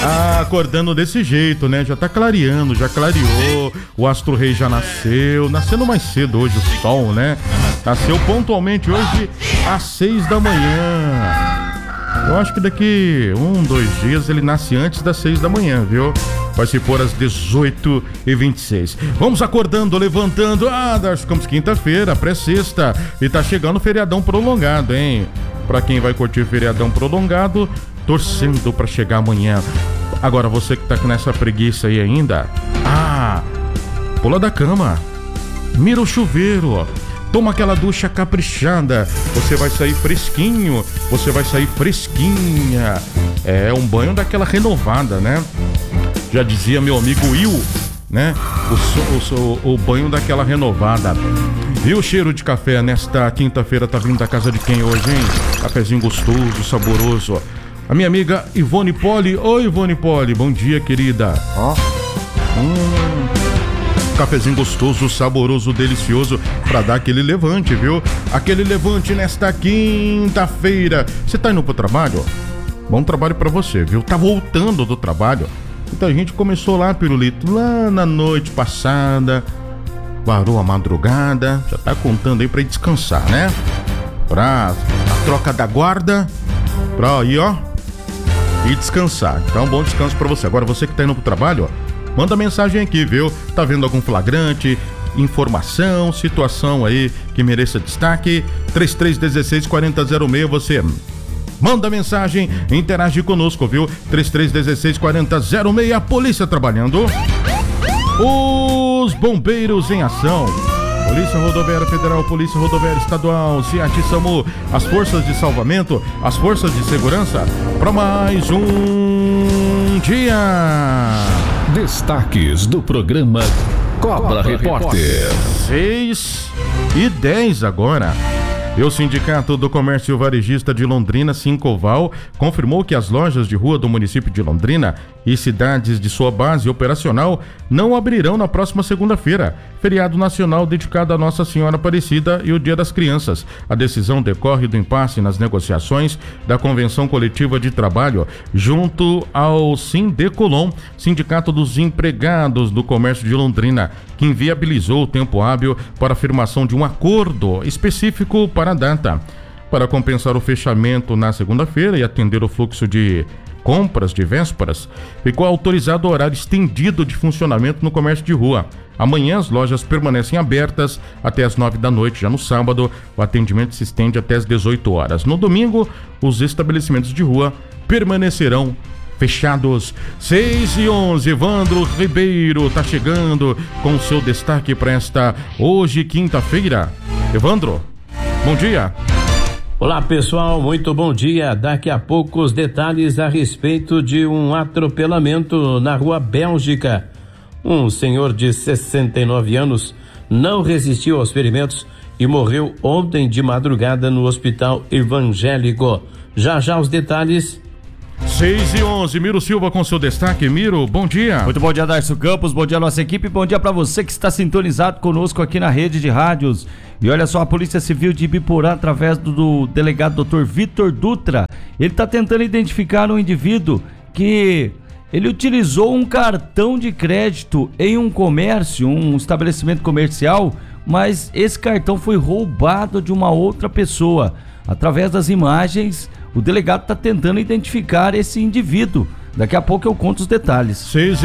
Acordando desse jeito, né? Já tá clareando, já clareou. O Astro Rei já nasceu. Nascendo mais cedo hoje o sol, né? Nasceu pontualmente hoje às 6 da manhã. Eu acho que daqui 2 dias ele nasce antes das 6 da manhã, viu? Vai se pôr às 18h26. Vamos acordando, levantando. Darcio Campos, quinta-feira, pré-sexta. E tá chegando o feriadão prolongado, hein? Pra quem vai curtir feriadão prolongado, torcendo pra chegar amanhã. Agora, você que tá nessa preguiça aí ainda, pula da cama, mira o chuveiro, toma aquela ducha caprichada, você vai sair fresquinho, você vai sair fresquinha. É um banho daquela renovada, né? Já dizia meu amigo Will, né? O banho daquela renovada. E o cheiro de café nesta quinta-feira tá vindo da casa de quem hoje, hein? Cafezinho gostoso, saboroso. A minha amiga Ivone Poli. Oi, Ivone Poli, bom dia, querida. Cafezinho gostoso, saboroso, delicioso, pra dar aquele levante, viu? Aquele levante nesta quinta-feira. Você tá indo pro trabalho? Bom trabalho pra você, viu? Tá voltando do trabalho. Então a gente começou lá, Pirulito, lá na noite passada, varou a madrugada, já tá contando aí pra ir descansar, né? Pra a troca da guarda, pra ir, e descansar. Então, bom descanso pra você. Agora, você que tá indo pro trabalho, manda mensagem aqui, viu? Tá vendo algum flagrante, informação, situação aí que mereça destaque? 3316-4006, você manda mensagem, interage conosco, viu? 3316-4006, a polícia trabalhando. Os bombeiros em ação. Polícia Rodoviária Federal, Polícia Rodoviária Estadual, SEAT, SAMU, as forças de salvamento, as forças de segurança, para mais um dia. Destaques do programa Cobra Repórter. 6h10 agora. E o Sindicato do Comércio Varejista de Londrina, Sincoval, confirmou que as lojas de rua do município de Londrina e cidades de sua base operacional não abrirão na próxima segunda-feira, feriado nacional dedicado a Nossa Senhora Aparecida e o Dia das Crianças. A decisão decorre do impasse nas negociações da Convenção Coletiva de Trabalho junto ao Sindecolom, Sindicato dos Empregados do Comércio de Londrina, que inviabilizou o tempo hábil para a afirmação de um acordo específico para a data. Para compensar o fechamento na segunda-feira e atender o fluxo de compras de vésperas, ficou autorizado o horário estendido de funcionamento no comércio de rua. Amanhã as lojas permanecem abertas até as 9 da noite. Já no sábado, o atendimento se estende até as 18 horas. No domingo, os estabelecimentos de rua permanecerão fechados. 6h11, Evandro Ribeiro tá chegando com o seu destaque para esta hoje, quinta-feira. Evandro, bom dia. Olá, pessoal, muito bom dia. Daqui a pouco os detalhes a respeito de um atropelamento na Rua Bélgica. Um senhor de 69 anos não resistiu aos ferimentos e morreu ontem de madrugada no Hospital Evangélico. Já os detalhes. 6h11, Miro Silva com seu destaque. Miro, bom dia. Muito bom dia, Darcio Campos, bom dia nossa equipe, bom dia para você que está sintonizado conosco aqui na rede de rádios. E olha só, a Polícia Civil de Ibiporã, através do delegado Dr. Vitor Dutra, ele está tentando identificar um indivíduo que ele utilizou um cartão de crédito em um comércio, um estabelecimento comercial, mas esse cartão foi roubado de uma outra pessoa. Através das imagens, o delegado está tentando identificar esse indivíduo. Daqui a pouco eu conto os detalhes.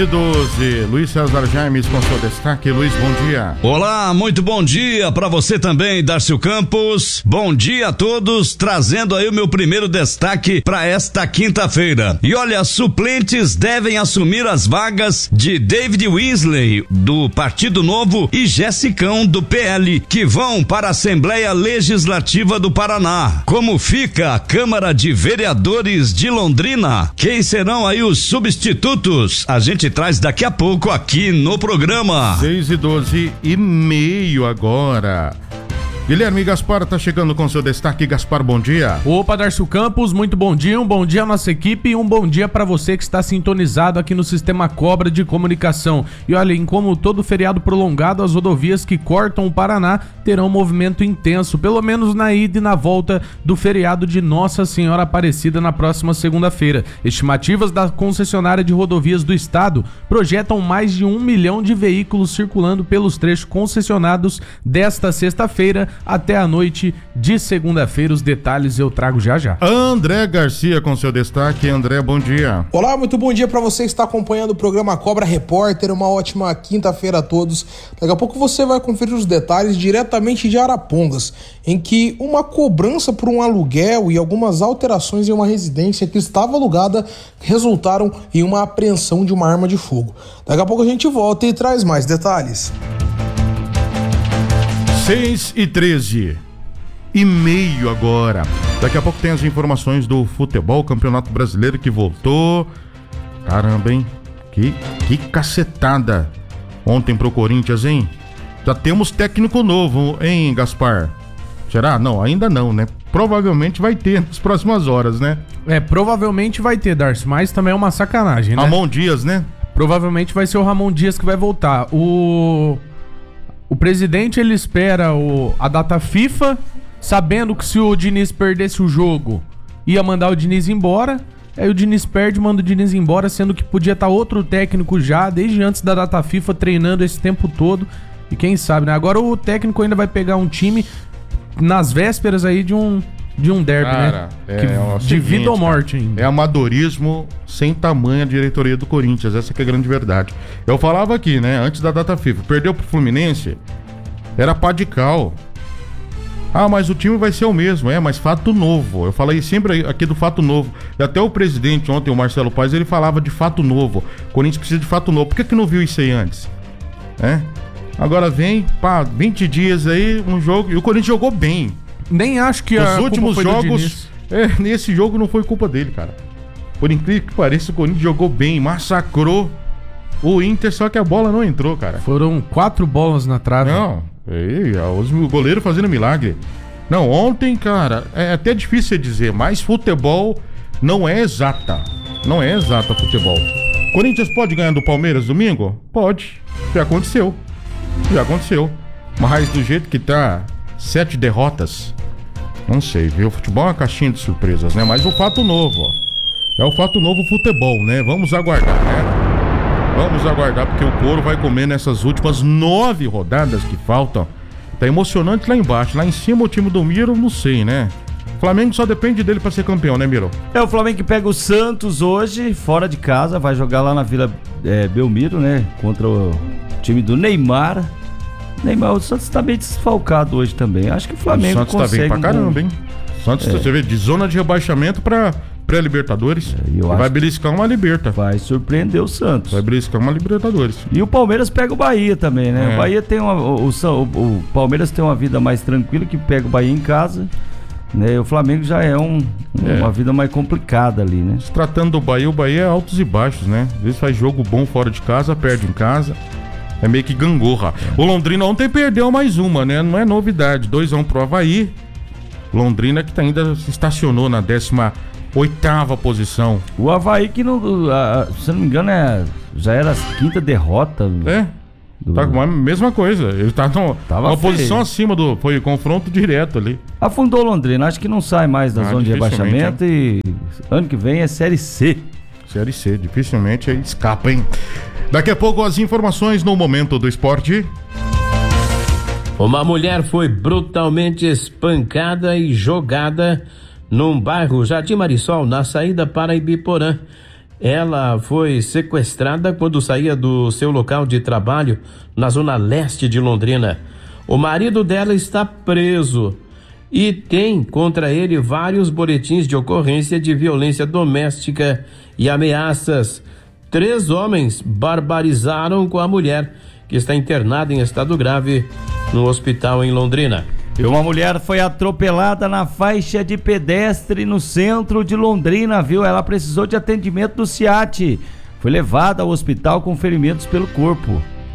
6h12, Luiz César Jaimes com seu destaque. Luiz, bom dia. Olá, muito bom dia para você também, Darcio Campos. Bom dia a todos, trazendo aí o meu primeiro destaque para esta quinta-feira. E olha, suplentes devem assumir as vagas de David Weasley, do Partido Novo, e Jessicão, do PL, que vão para a Assembleia Legislativa do Paraná. Como fica a Câmara de Vereadores de Londrina? Quem serão aí os substitutos? A gente traz daqui a pouco aqui no programa. 6h12 e meio agora. Guilherme Gaspar tá chegando com seu destaque. Gaspar, bom dia. Opa, Darcio Campos, muito bom dia. Um bom dia à nossa equipe e um bom dia para você que está sintonizado aqui no Sistema Cobra de Comunicação. E olhem, como todo feriado prolongado, as rodovias que cortam o Paraná terão movimento intenso, pelo menos na ida e na volta do feriado de Nossa Senhora Aparecida na próxima segunda-feira. Estimativas da concessionária de rodovias do estado projetam mais de 1 milhão de veículos circulando pelos trechos concessionados desta sexta-feira até a noite de segunda-feira. Os detalhes eu trago já já. André Garcia com seu destaque. André, bom dia. Olá, muito bom dia para você que está acompanhando o programa Cobra Repórter. Uma ótima quinta-feira a todos. Daqui a pouco você vai conferir os detalhes diretamente de Arapongas, em que uma cobrança por um aluguel e algumas alterações em uma residência que estava alugada resultaram em uma apreensão de uma arma de fogo. Daqui a pouco a gente volta e traz mais detalhes. 6h13 e meio agora. Daqui a pouco tem as informações do futebol, Campeonato Brasileiro que voltou. Caramba, hein? Que cacetada ontem pro Corinthians, hein? Já temos técnico novo, hein, Gaspar? Será? Não, ainda não, né? Provavelmente vai ter nas próximas horas, né? Provavelmente vai ter, Darcy, mas também é uma sacanagem, né? Ramon Dias, né? Provavelmente vai ser o Ramon Dias que vai voltar. O presidente, ele espera a data FIFA, sabendo que se o Diniz perdesse o jogo, ia mandar o Diniz embora. Aí o Diniz perde, manda o Diniz embora, sendo que podia estar outro técnico já, desde antes da data FIFA, treinando esse tempo todo. E quem sabe, né? Agora o técnico ainda vai pegar um time nas vésperas aí de um derby, cara, né? De vida ou morte ainda. É amadorismo sem tamanho a diretoria do Corinthians, essa que é a grande verdade. Eu falava aqui, né, antes da data FIFA, perdeu pro Fluminense, era pá de cal. Ah, mas o time vai ser o mesmo, mas fato novo. Eu falei sempre aqui do fato novo. E até o presidente ontem, o Marcelo Paes, ele falava de fato novo. O Corinthians precisa de fato novo. Por que não viu isso aí antes? Agora vem, 20 dias aí, um jogo, e o Corinthians jogou bem. Nem acho que os últimos jogos, nesse jogo não foi culpa dele, cara. Por incrível que pareça, o Corinthians jogou bem, massacrou o Inter, só que a bola não entrou, cara. Foram 4 bolas na trave. Não, o goleiro fazendo milagre. Não, ontem, cara, é até difícil dizer, mas futebol não é exata. Não é exata futebol. Corinthians pode ganhar do Palmeiras domingo? Pode, já aconteceu. Mas do jeito que tá, 7 derrotas, não sei, viu? Futebol é uma caixinha de surpresas, né? Mas o fato novo, é o fato novo futebol, né? Vamos aguardar, né? Vamos aguardar, porque o couro vai comer nessas últimas 9 rodadas que faltam. Tá emocionante lá embaixo. Lá em cima o time do Miro, não sei, né? O Flamengo só depende dele pra ser campeão, né, Miro? O Flamengo que pega o Santos hoje, fora de casa, vai jogar lá na Vila Belmiro, né? Contra o time do Neymar. O Santos tá bem desfalcado hoje também. Acho que o Flamengo consegue... O Santos tá bem pra caramba, hein? Santos, você vê, de zona de rebaixamento pra pré-Libertadores. Vai beliscar uma Liberta. Vai surpreender o Santos. Vai beliscar uma Libertadores. E o Palmeiras pega o Bahia também, né? O Bahia tem o Palmeiras tem uma vida mais tranquila, que pega o Bahia em casa, né? O Flamengo já é uma vida mais complicada ali, né? Se tratando do Bahia, o Bahia é altos e baixos, né? Às vezes faz jogo bom fora de casa, perde em casa. É meio que gangorra. O Londrina ontem perdeu mais uma, né? Não é novidade. 2-1 pro Avaí. Londrina que ainda se estacionou na 18ª posição. O Avaí que, se não me engano, já era a 5ª derrota. Tá com a mesma coisa. Ele tá numa posição acima foi confronto direto ali. Afundou Londrina. Acho que não sai mais da zona de rebaixamento e ano que vem é Série C. Série C. Dificilmente escapa, hein? Daqui a pouco as informações no Momento do Esporte. Uma mulher foi brutalmente espancada e jogada num bairro Jardim Marisol, na saída para Ibiporã. Ela foi sequestrada quando saía do seu local de trabalho na zona leste de Londrina. O marido dela está preso e tem contra ele vários boletins de ocorrência de violência doméstica e ameaças. 3 homens barbarizaram com a mulher, que está internada em estado grave no hospital em Londrina. E uma mulher foi atropelada na faixa de pedestre no centro de Londrina, viu? Ela precisou de atendimento do SIAT. Foi levada ao hospital com ferimentos pelo corpo.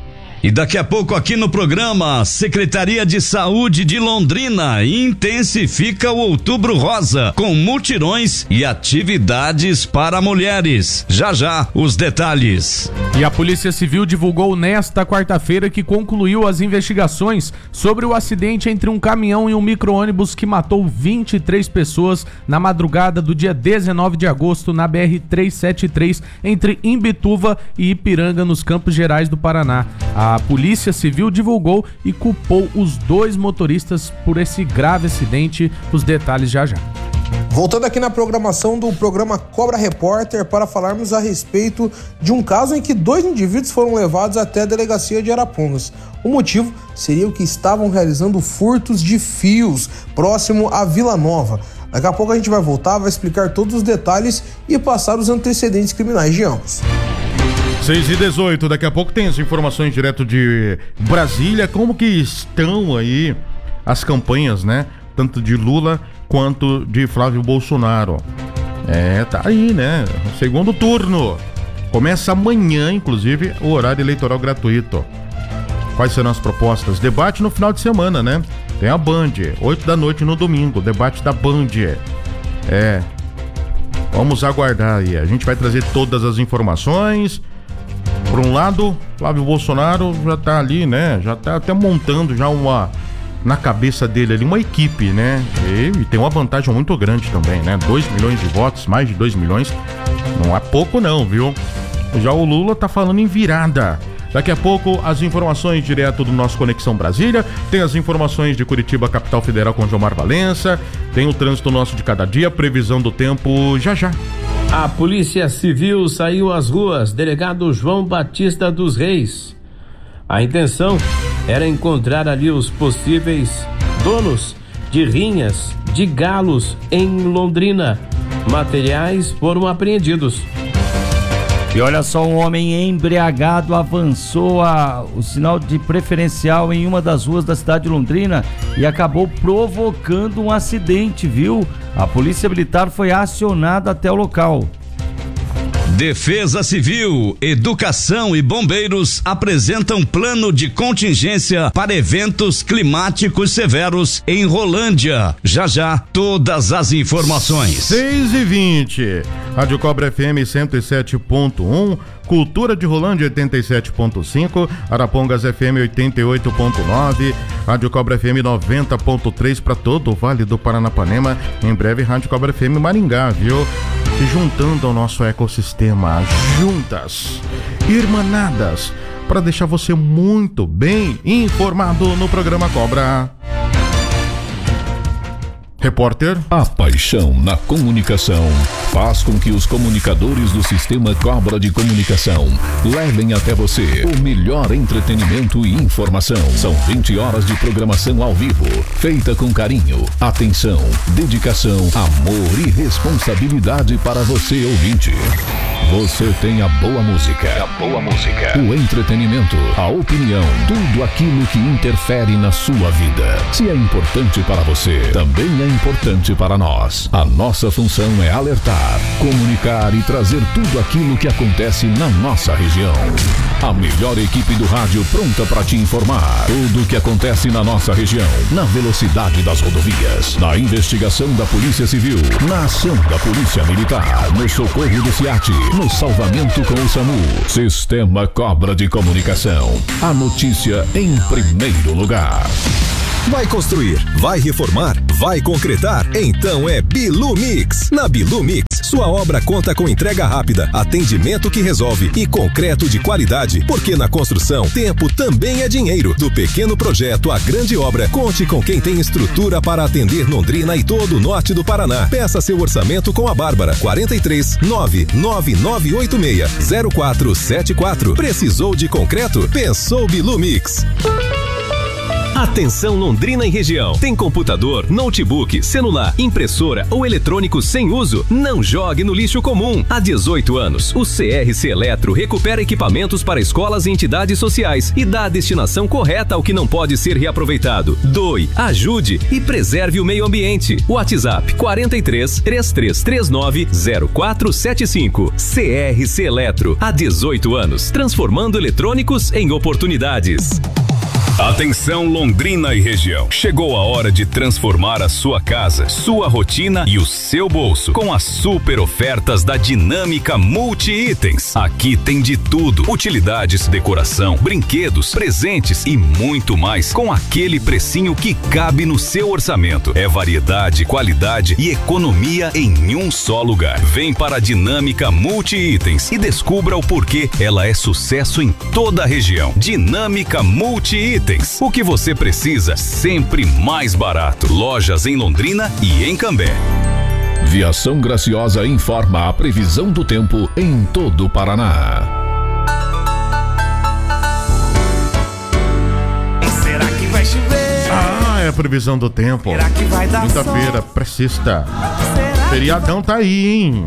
E daqui a pouco aqui no programa, Secretaria de Saúde de Londrina intensifica o Outubro Rosa com mutirões e atividades para mulheres. Já já os detalhes. E a Polícia Civil divulgou nesta quarta-feira que concluiu as investigações sobre o acidente entre um caminhão e um micro-ônibus que matou 23 pessoas na madrugada do dia 19 de agosto na BR-373 entre Imbituva e Ipiranga, nos Campos Gerais do Paraná. A Polícia Civil divulgou e culpou os 2 motoristas por esse grave acidente. Os detalhes já já. Voltando aqui na programação do programa Cobra Repórter para falarmos a respeito de um caso em que 2 indivíduos foram levados até a delegacia de Arapongas. O motivo seria o que estavam realizando furtos de fios próximo à Vila Nova. Daqui a pouco a gente vai voltar, vai explicar todos os detalhes e passar os antecedentes criminais de ambos. 6h18, daqui a pouco tem as informações direto de Brasília, como que estão aí as campanhas, né? Tanto de Lula quanto de Flávio Bolsonaro. Tá aí, né? Segundo turno. Começa amanhã, inclusive, o horário eleitoral gratuito. Quais serão as propostas? Debate no final de semana, né? Tem a Band, 8 da noite no domingo, debate da Band. Vamos aguardar aí. A gente vai trazer todas as informações. Por um lado, Flávio Bolsonaro já tá ali, né? Já tá até montando já na cabeça dele ali uma equipe, né? E tem uma vantagem muito grande também, né? 2 milhões de votos, mais de 2 milhões. Não é pouco não, viu? Já o Lula tá falando em virada. Daqui a pouco, as informações direto do nosso Conexão Brasília. Tem as informações de Curitiba, capital federal, com Gilmar Valença. Tem o trânsito nosso de cada dia, previsão do tempo já já. A Polícia Civil saiu às ruas, delegado João Batista dos Reis. A intenção era encontrar ali os possíveis donos de rinhas de galos em Londrina. Materiais foram apreendidos. E olha só, um homem embriagado avançou o sinal de preferencial em uma das ruas da cidade de Londrina e acabou provocando um acidente, viu? A Polícia Militar foi acionada até o local. Defesa Civil, Educação e Bombeiros apresentam plano de contingência para eventos climáticos severos em Rolândia. Já já, todas as informações. 6h20, Rádio Cobra FM 107.1, Cultura de Rolândia 87.5, Arapongas FM 88.9, Rádio Cobra FM 90.3 para todo o Vale do Paranapanema. Em breve, Rádio Cobra FM Maringá, viu? Se juntando ao nosso ecossistema, juntas, irmanadas, para deixar você muito bem informado no programa Cobra Repórter. A paixão na comunicação faz com que os comunicadores do Sistema Cobra de Comunicação levem até você o melhor entretenimento e informação. São 20 horas de programação ao vivo, feita com carinho, atenção, dedicação, amor e responsabilidade para você, ouvinte. Você tem a boa música, o entretenimento, a opinião, tudo aquilo que interfere na sua vida. Se é importante para você, também é importante para nós. A nossa função é alertar, comunicar e trazer tudo aquilo que acontece na nossa região. A melhor equipe do rádio pronta para te informar. Tudo o que acontece na nossa região, na velocidade das rodovias, na investigação da Polícia Civil, na ação da Polícia Militar, no socorro do SIAT, no salvamento com o SAMU. Sistema Cobra de Comunicação. A notícia em primeiro lugar. Vai construir, vai reformar, vai concretar? Então é Bilu Mix. Na Bilu Mix, sua obra conta com entrega rápida, atendimento que resolve e concreto de qualidade. Porque na construção, tempo também é dinheiro. Do pequeno projeto à grande obra, conte com quem tem estrutura para atender Londrina e todo o norte do Paraná. Peça seu orçamento com a Bárbara. 43 99986 0474. Precisou de concreto? Pensou Bilu Mix. Atenção Londrina e região. Tem computador, notebook, celular, impressora ou eletrônico sem uso? Não jogue no lixo comum. Há 18 anos, o CRC Eletro recupera equipamentos para escolas e entidades sociais e dá a destinação correta ao que não pode ser reaproveitado. Doe, ajude e preserve o meio ambiente. WhatsApp 43 3339 0475. CRC Eletro. Há 18 anos, transformando eletrônicos em oportunidades. Atenção Londrina e região. Chegou a hora de transformar a sua casa, sua rotina e o seu bolso com as super ofertas da Dinâmica Multi-Itens. Aqui tem de tudo: utilidades, decoração, brinquedos, presentes e muito mais com aquele precinho que cabe no seu orçamento. É variedade, qualidade e economia em um só lugar. Vem para a Dinâmica Multi-Itens e descubra o porquê ela é sucesso em toda a região. Dinâmica Multi-Itens. O que você precisa, sempre mais barato. Lojas em Londrina e em Cambé. Viação Graciosa informa a previsão do tempo em todo o Paraná. Será que vai chover? É a previsão do tempo. Será que vai dar quinta-feira, pré-sexta. Feriadão tá aí, hein?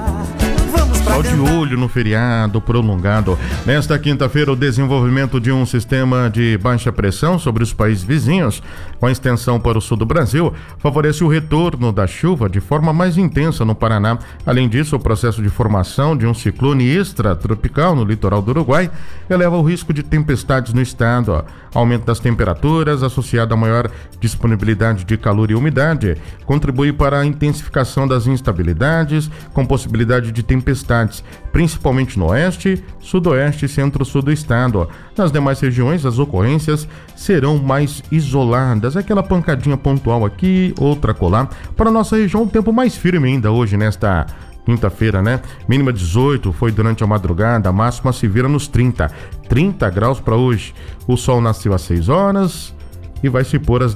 Só de olho no feriado prolongado. Nesta quinta-feira, o desenvolvimento de um sistema de baixa pressão sobre os países vizinhos, com extensão para o sul do Brasil, favorece o retorno da chuva de forma mais intensa no Paraná. Além disso, o processo de formação de um ciclone extratropical no litoral do Uruguai eleva o risco de tempestades no estado. Aumento das temperaturas, associado a maior disponibilidade de calor e umidade, contribui para a intensificação das instabilidades, com possibilidade de tempestades, principalmente no oeste, sudoeste e centro-sul do estado. Nas demais regiões, as ocorrências serão mais isoladas, aquela pancadinha pontual aqui, outra colar. Para a nossa região, um tempo mais firme ainda hoje, nesta quinta-feira, né? Mínima 18, foi durante a madrugada, a máxima se vira nos 30 graus para hoje. O sol nasceu às 6 horas e vai se pôr às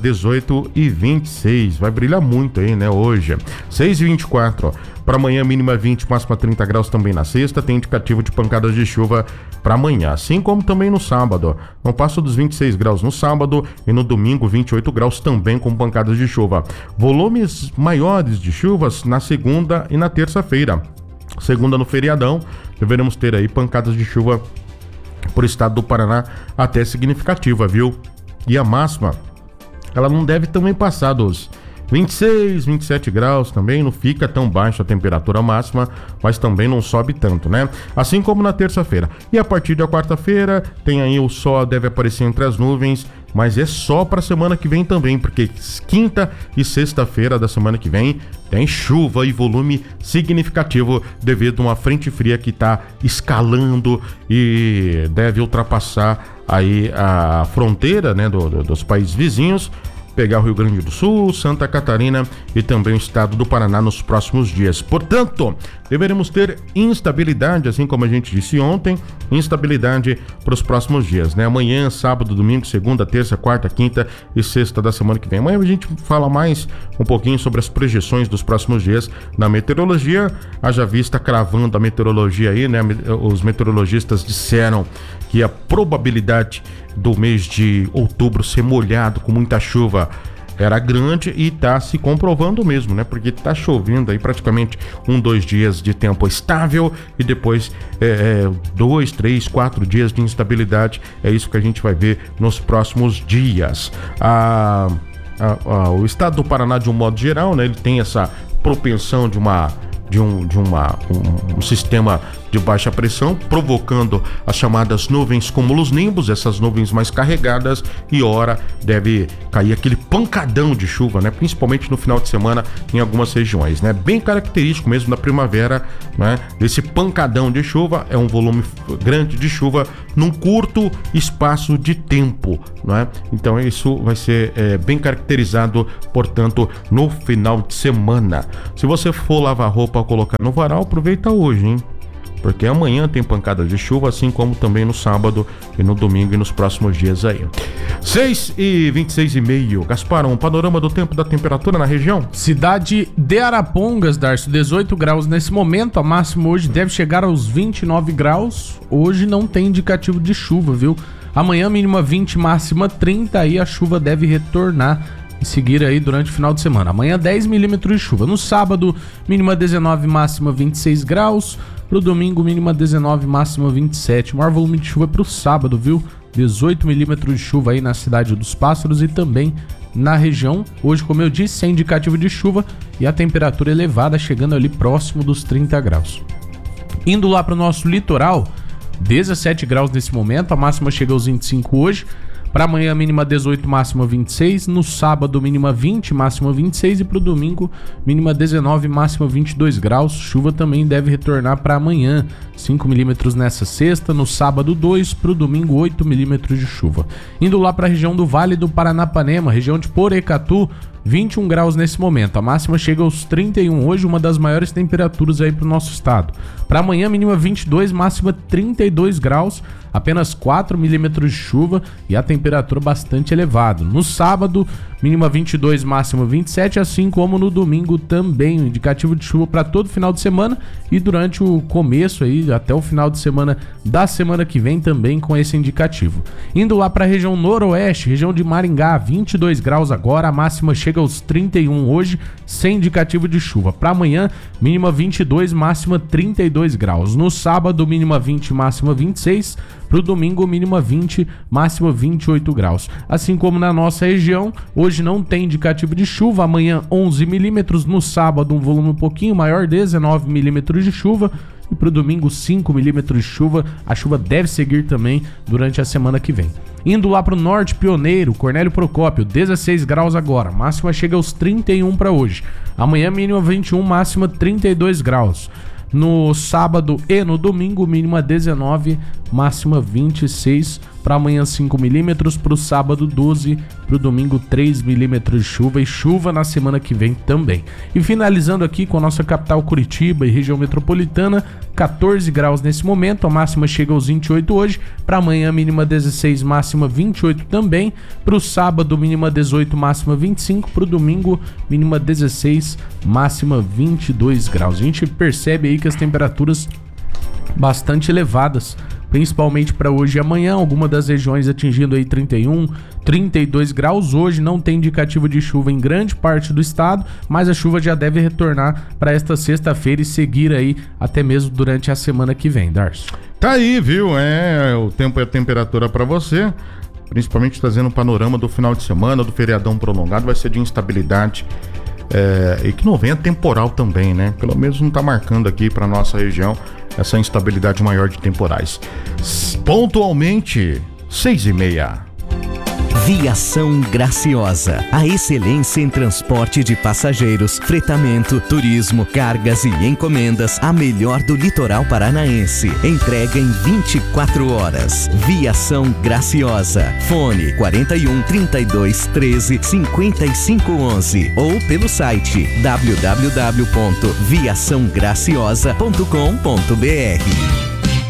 18h26. Vai brilhar muito aí, né, hoje. 6h24. Para amanhã, mínima 20, máxima 30 graus também na sexta. Tem indicativo de pancadas de chuva para amanhã, assim como também no sábado. Não passa dos 26 graus no sábado e no domingo 28 graus também com pancadas de chuva. Volumes maiores de chuvas na segunda e na terça-feira. Segunda no feriadão, deveremos ter aí pancadas de chuva por estado do Paraná até significativa, viu? E a máxima, ela não deve também passar dos 26, 27 graus também, não fica tão baixa a temperatura máxima, mas também não sobe tanto, né? Assim como na terça-feira. E a partir da quarta-feira, tem aí o sol deve aparecer entre as nuvens, mas é só para semana que vem também, porque quinta e sexta-feira da semana que vem tem chuva e volume significativo devido a uma frente fria que está escalando e deve ultrapassar aí a fronteira, né, dos países vizinhos, pegar o Rio Grande do Sul, Santa Catarina e também o estado do Paraná nos próximos dias. Portanto, deveremos ter instabilidade, assim como a gente disse ontem, instabilidade para os próximos dias, né? Amanhã, sábado, domingo, segunda, terça, quarta, quinta e sexta da semana que vem. Amanhã a gente fala mais um pouquinho sobre as projeções dos próximos dias na meteorologia. Haja vista cravando a meteorologia aí, né? Os meteorologistas disseram que a probabilidade do mês de outubro ser molhado com muita chuva era grande e tá se comprovando mesmo, né? Porque tá chovendo aí praticamente 1-2 dias de tempo estável e depois 2, 3, 4 dias de instabilidade. É isso que a gente vai ver nos próximos dias. O estado do Paraná, de um modo geral, né? Ele tem essa propensão de um sistema de baixa pressão, provocando as chamadas nuvens cumulonimbus, essas nuvens mais carregadas, e ora deve cair aquele pancadão de chuva, né? Principalmente no final de semana em algumas regiões, né? Bem característico mesmo da primavera, né? Esse pancadão de chuva é um volume grande de chuva num curto espaço de tempo, né? Então isso vai ser bem caracterizado, portanto, no final de semana. Se você for lavar roupa ou colocar no varal, aproveita hoje, hein? Porque amanhã tem pancada de chuva, assim como também no sábado e no domingo e nos próximos dias aí. 6h26,5. Gaspar, um panorama do tempo da temperatura na região? Cidade de Arapongas, Darcio, 18 graus nesse momento. A máxima hoje deve chegar aos 29 graus. Hoje não tem indicativo de chuva, viu? Amanhã mínima 20, máxima 30, aí a chuva deve retornar e seguir aí durante o final de semana. Amanhã 10 milímetros de chuva. No sábado, mínima 19, máxima 26 graus. Pro domingo, mínima 19, máxima 27. O maior volume de chuva é pro sábado, viu? 18 milímetros de chuva aí na cidade dos Pássaros e também na região. Hoje, como eu disse, sem indicativo de chuva e a temperatura elevada, chegando ali próximo dos 30 graus. Indo lá para o nosso litoral, 17 graus nesse momento, a máxima chega aos 25 hoje. Para amanhã, mínima 18, máxima 26. No sábado, mínima 20, máxima 26. E para o domingo, mínima 19, máxima 22 graus. Chuva também deve retornar para amanhã. 5 milímetros nessa sexta. No sábado, 2. Para o domingo, 8 milímetros de chuva. Indo lá para a região do Vale do Paranapanema, região de Porecatu, 21 graus nesse momento. A máxima chega aos 31 hoje, uma das maiores temperaturas aí para o nosso estado. Para amanhã, mínima 22, máxima 32 graus. Apenas 4 milímetros de chuva e a temperatura bastante elevada. No sábado, mínima 22, máxima 27, assim como no domingo também. Um indicativo de chuva para todo final de semana e durante o começo aí, até o final de semana da semana que vem também com esse indicativo. Indo lá para a região noroeste, região de Maringá, 22 graus agora, a máxima chega aos 31 hoje, sem indicativo de chuva. Para amanhã, mínima 22, máxima 32 graus. No sábado, mínima 20, máxima 26. Para o domingo, mínima 20, máxima 28 graus. Assim como na nossa região, hoje não tem indicativo de chuva. Amanhã, 11 milímetros. No sábado, um volume um pouquinho maior, 19 milímetros de chuva. E para o domingo, 5 milímetros de chuva. A chuva deve seguir também durante a semana que vem. Indo lá para o norte, Pioneiro, Cornélio Procópio, 16 graus agora. Máxima chega aos 31 para hoje. Amanhã, mínima 21, máxima 32 graus. No sábado e no domingo, mínima 19, máxima 26. Para amanhã 5 milímetros, para o sábado 12, para o domingo 3 milímetros de chuva e chuva na semana que vem também. E finalizando aqui com a nossa capital Curitiba e região metropolitana, 14 graus nesse momento, a máxima chega aos 28 hoje. Para amanhã mínima 16, máxima 28 também. Para o sábado mínima 18, máxima 25. Para o domingo mínima 16, máxima 22 graus. A gente percebe aí que as temperaturas bastante elevadas, principalmente para hoje e amanhã, algumas das regiões atingindo aí 31, 32 graus. Hoje não tem indicativo de chuva em grande parte do estado, mas a chuva já deve retornar para esta sexta-feira e seguir aí até mesmo durante a semana que vem, Darcio. Tá aí, viu? O tempo e a temperatura para você, principalmente trazendo o panorama do final de semana, do feriadão prolongado, vai ser de instabilidade. E que não venha temporal também, né? Pelo menos não tá marcando aqui para nossa região essa instabilidade maior de temporais. Pontualmente, 6h30. Viação Graciosa, a excelência em transporte de passageiros, fretamento, turismo, cargas e encomendas, a melhor do litoral paranaense. Entrega em 24 horas. Viação Graciosa. Fone 41 32 13 55 11 ou pelo site www.viaçãograciosa.com.br.